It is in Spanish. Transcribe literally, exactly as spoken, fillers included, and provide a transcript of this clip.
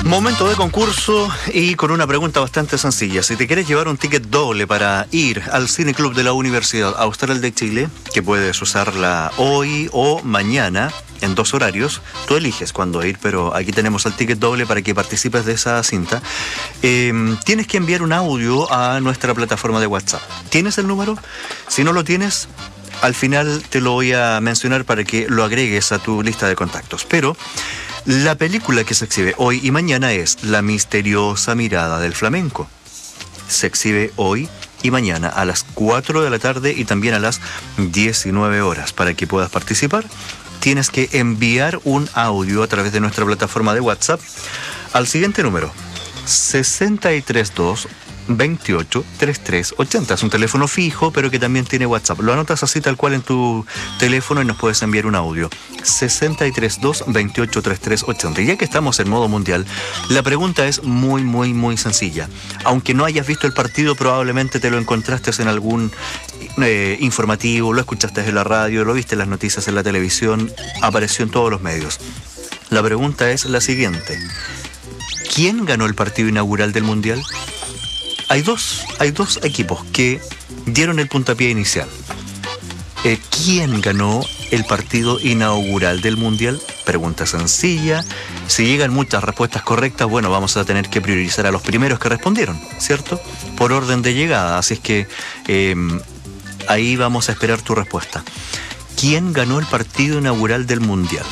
Momento de concurso y con una pregunta bastante sencilla. Si te quieres llevar un ticket doble para ir al Cine Club de la Universidad Austral de Chile, que puedes usarla hoy o mañana en dos horarios, tú eliges cuándo ir, pero aquí tenemos el ticket doble para que participes de esa cinta. Eh, tienes que enviar un audio a nuestra plataforma de WhatsApp. ¿Tienes el número? Si no lo tienes, al final te lo voy a mencionar para que lo agregues a tu lista de contactos. Pero la película que se exhibe hoy y mañana es La misteriosa mirada del flamenco. Se exhibe hoy y mañana a las cuatro de la tarde y también a las diecinueve horas. Para que puedas participar, tienes que enviar un audio a través de nuestra plataforma de WhatsApp al siguiente número: sesenta y tres dos veintiocho treinta y tres ochenta. Es un teléfono fijo, pero que también tiene WhatsApp. Lo anotas así tal cual en tu teléfono y nos puedes enviar un audio: sesenta y tres dos veintiocho treinta y tres ochenta. Y ya que estamos en modo mundial, la pregunta es muy, muy, muy sencilla. Aunque no hayas visto el partido, probablemente te lo encontraste en algún eh, informativo, lo escuchaste en la radio, lo viste en las noticias en la televisión, apareció en todos los medios. La pregunta es la siguiente: ¿quién ganó el partido inaugural del Mundial? Hay dos, hay dos equipos que dieron el puntapié inicial. Eh, ¿Quién ganó el partido inaugural del Mundial? Pregunta sencilla. Si llegan muchas respuestas correctas, bueno, vamos a tener que priorizar a los primeros que respondieron, ¿cierto? Por orden de llegada. Así es que eh, ahí vamos a esperar tu respuesta. ¿Quién ganó el partido inaugural del Mundial?